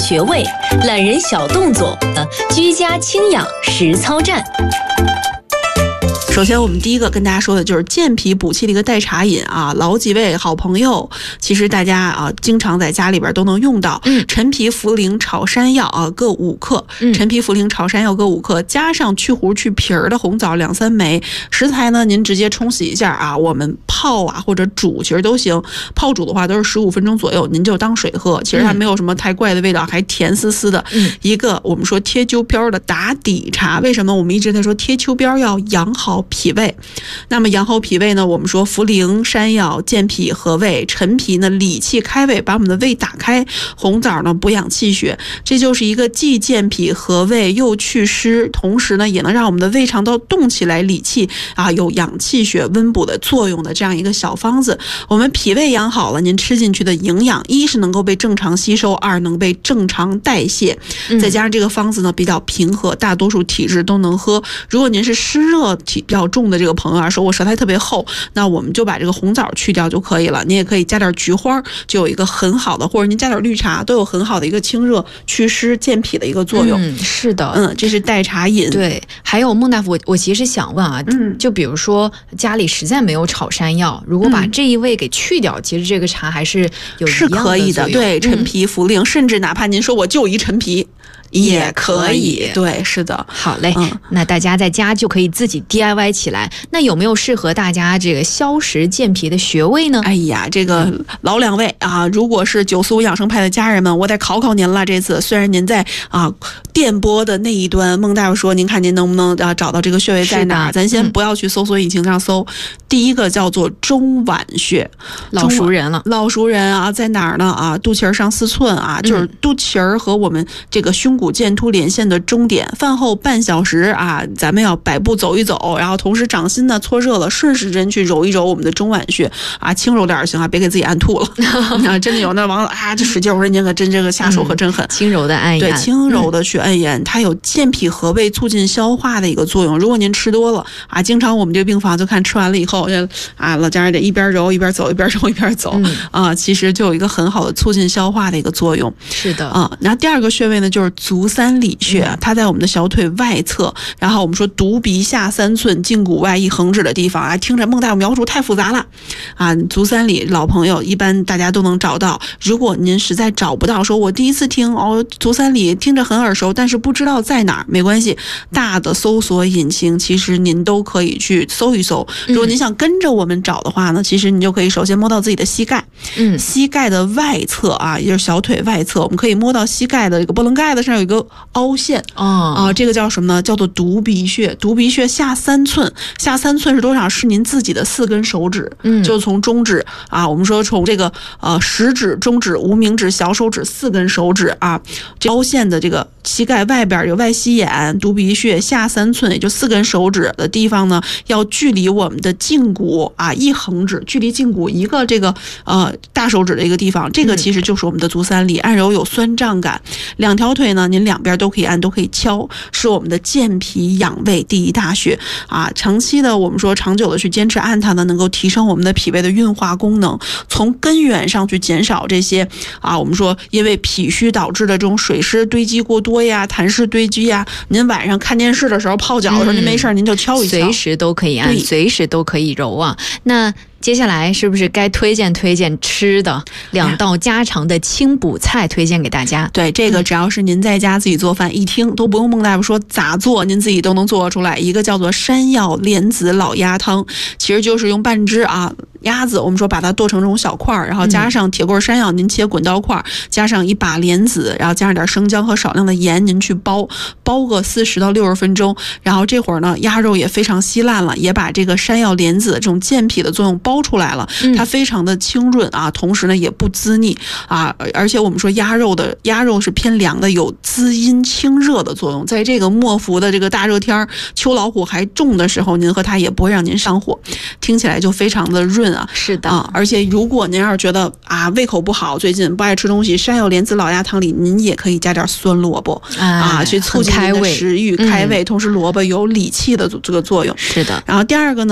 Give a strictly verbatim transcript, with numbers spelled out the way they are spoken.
穴位，懒人小动作，呃，居家清养实操站。 首先我们第一个跟大家说的就是健脾补气的一个代茶饮啊，老几位好朋友，其实大家啊经常在家里边都能用到。嗯，陈皮茯苓炒山药啊各五克，嗯，陈皮茯苓炒山药各五克，加上去核去皮儿的红枣两三枚。食材呢您直接冲洗一下啊，我们泡啊或者煮其实都行。泡煮的话都是十五分钟左右，您就当水喝，其实它没有什么太怪的味道，还甜丝丝的。嗯，一个我们说贴秋膘的打底茶，为什么我们一直在说贴秋膘要养好脾胃？那么养好脾胃呢，我们说茯苓、山药健脾和胃，陈皮呢理气开胃，把我们的胃打开，红枣呢补养气血，这就是一个既健脾和胃又祛湿，同时呢也能让我们的胃肠道动起来理气啊，有养气血温补的作用的这样一个小方子。我们脾胃养好了，您吃进去的营养一是能够被正常吸收，二能被正常代谢，再加上这个方子呢比较平和，大多数体质都能喝。如果您是湿热体比较重的这个朋友啊，说我舌苔特别厚，那我们就把这个红枣去掉就可以了。你也可以加点菊花，就有一个很好的，或者您加点绿茶，都有很好的一个清热祛湿健脾的一个作用。 嗯，是的， 嗯，这是代茶饮。 对，还有孟大夫，我我其实想问啊，嗯，就比如说家里实在没有炒山药，如果把这一味给去掉，嗯、其实这个茶还是有一样的是可以的。对，陈皮、茯苓，嗯、甚至哪怕您说我就一陈皮。也可以，对，是的。 好嘞，嗯，那大家在家就可以自己 D I Y 起来。那有没有适合大家这个消食健脾的穴位呢？ 哎呀，这个老两位啊，如果是九四五养生派的家人们，我得考考您了。这次虽然您在啊电波的那一端，孟大夫说您看您能不能啊找到这个穴位在哪儿？咱先不要去搜索引擎上搜。嗯、第一个叫做中脘穴， 老熟人了， 老熟人啊，在哪儿呢？啊，肚脐儿上四寸啊，就是肚脐儿和我们这个胸骨剑突连线的终点，饭后半小时啊，咱们要百步走一走，然后同时掌心呢搓热了，顺时针去揉一揉我们的中脘穴啊，轻揉点行啊，别给自己按吐了。啊，真的有那王子啊，这使劲，我说您可真这个下手可真狠。 嗯、轻柔的按一按， 对，轻柔的去按一按，嗯、它有健脾和胃、促进消化的一个作用。如果您吃多了啊，经常我们这个病房就看吃完了以后，啊，老家人得一边揉一边走，一边揉一边走、嗯、啊，其实就有一个很好的促进消化的一个作用。 是的啊，然后第二个穴位呢就是足三里穴，它在我们的小腿外侧，然后我们说犊鼻下三寸，胫骨外一横指的地方啊，听着孟大夫描述太复杂了啊。足三里老朋友一般大家都能找到，如果您实在找不到，说我第一次听哦，足三里听着很耳熟，但是不知道在哪儿，没关系，大的搜索引擎其实您都可以去搜一搜。如果您想跟着我们找的话呢，其实你就可以首先摸到自己的膝盖，嗯，膝盖的外侧啊，也就是小腿外侧，我们可以摸到膝盖的这个波棱盖子上有一个凹陷啊、哦呃，这个叫什么呢？叫做犊鼻穴。犊鼻穴下三寸，下三寸是多少？是您自己的四根手指，嗯，就从中指啊，我们说从这个呃食指、中指、无名指、小手指四根手指啊，这凹陷的这个膝盖外边有外膝眼，犊鼻穴下三寸，也就四根手指的地方呢，要距离我们的胫骨啊一横指，距离胫骨一个这个呃大手指的一个地方，这个其实就是我们的足三里。按揉有酸胀感，两条腿呢，您两边都可以按，都可以敲，是我们的健脾养胃第一大穴啊。长期的我们说长久的去坚持按它呢，能够提升我们的脾胃的运化功能，从根源上去减少这些啊，我们说因为脾虚导致的这种水湿堆积过多呀、痰湿堆积呀。您晚上看电视的时候、泡脚的时候，嗯、您没事您就敲一敲， 随时都可以按，随时都可以揉啊。那接下来是不是该推荐推荐吃的两道家常的清补菜推荐给大家？ 对，这个只要是您在家自己做饭，一听都不用孟大夫说咋做，您自己都能做出来。一个叫做山药莲子老鸭汤，其实就是用半只啊鸭子，我们说把它剁成这种小块，然后加上铁棍山药，您切滚刀块，加上一把莲子，然后加上点生姜和少量的盐，您去煲煲个四十到六十分钟，然后这会儿呢鸭肉也非常稀烂了，也把这个山药莲子这种健脾的作用煲出来了，它非常的清润啊，同时呢也不滋腻啊，而且我们说鸭肉的鸭肉是偏凉的，有滋阴清热的作用，在这个末伏的这个大热天秋老虎还重的时候，您喝它也不会让您上火，听起来就非常的润啊。 是的啊，而且如果您要是觉得啊胃口不好，最近不爱吃东西，山药莲子老鸭汤里您也可以加点酸萝卜、哎、啊，去促进您的食欲开胃、嗯、同时萝卜有理气的这个作用。 是的。 然后第二个呢